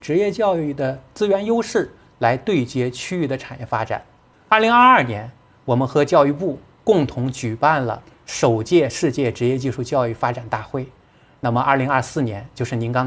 职业教育的资源优势来对接区域的产业发展。2022年，我们和教育部共同举办了首届世界职业技术教育发展大会。那么，2024年就是您刚